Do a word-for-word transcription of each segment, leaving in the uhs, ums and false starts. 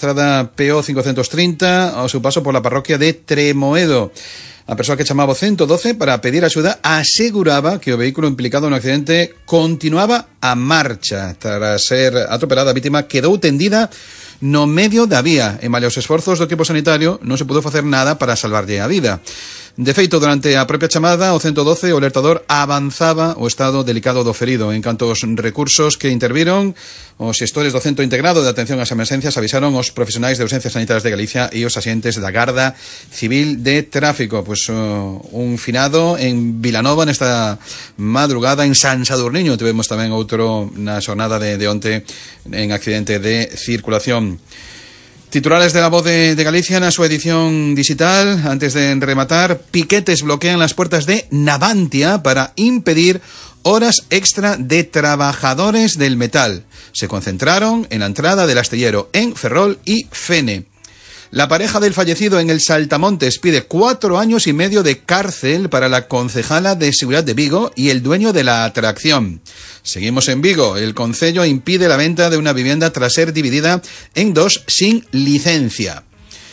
Estrada P O quinientos treinta ao seu paso por la parroquia de Tremoedo. A persoa que chamaba o ciento doce para pedir axuda aseguraba que o vehículo implicado no accidente continuaba a marcha. Tras ser atropelada, a vítima quedou tendida no medio da vía e malia os esforzos do equipo sanitario non se pudo facer nada para salvarlle a vida. De feito, durante a propia chamada, o ciento doce, o alertador avanzaba o estado delicado do ferido. En canto aos recursos que interviron, os xestores do Centro Integrado de Atención ás Emergencias avisaron os profesionais de urxencias sanitarias de Galicia e os axentes da Garda Civil de Tráfico. Pois uh, un finado en Vilanova nesta madrugada. En San Sadurniño tivemos tamén outro na xornada de, de onte en accidente de circulación. Titulares de La Voz de, de Galicia na súa edición digital. Antes de rematar, piquetes bloquean las puertas de Navantia para impedir horas extra de trabajadores del metal. Se concentraron en la entrada del astillero en Ferrol y Fene. La pareja del fallecido en el Saltamontes pide cuatro años y medio de cárcel para la concejala de Seguridad de Vigo y el dueño de la atracción. Seguimos en Vigo. El concello impide la venta de una vivienda tras ser dividida en dos sin licencia.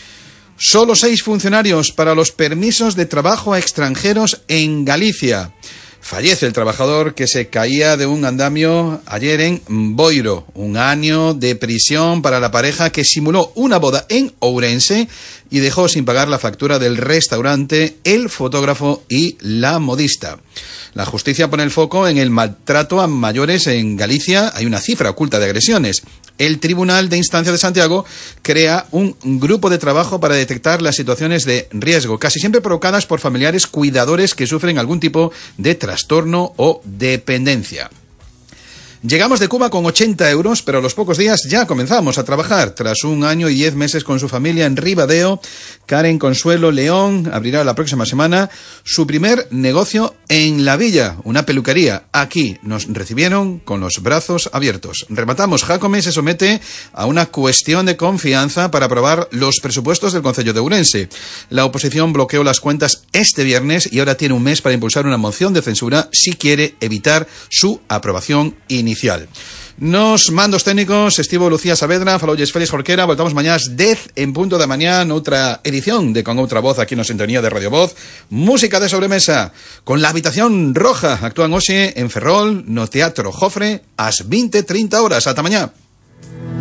Solo seis funcionarios para los permisos de trabajo a extranjeros en Galicia. Fallece el trabajador que se caía de un andamio ayer en Boiro. Un año de prisión para la pareja que simuló una boda en Ourense y dejó sin pagar la factura del restaurante, el fotógrafo y la modista. La justicia pone el foco en el maltrato a mayores en Galicia. Hay una cifra oculta de agresiones. El Tribunal de Instancia de Santiago crea un grupo de trabajo para detectar las situaciones de riesgo, casi siempre provocadas por familiares cuidadores que sufren algún tipo de trastorno o dependencia. Llegamos de Cuba con ochenta euros, pero a los pocos días ya comenzamos a trabajar. Tras un año y diez meses con su familia en Ribadeo, Karen Consuelo León abrirá la próxima semana su primer negocio en La Villa, una peluquería. Aquí nos recibieron con los brazos abiertos. Rematamos. Jacome se somete a una cuestión de confianza para aprobar los presupuestos del Concello de Ourense. La oposición bloqueó las cuentas este viernes y ahora tiene un mes para impulsar una moción de censura si quiere evitar su aprobación inicial. Inicial. Nos mandos técnicos, estivo Lucía Saavedra, faloulles Félix Jorquera. Voltamos mañás dez en punto da mañá noutra edición de Con Outra Voz aquí na sintonía de Radio Voz. Música de sobremesa con La Habitación Roja. Actúan hoxe en Ferrol no Teatro Jofre ás veinte e trinta horas. Ata mañá.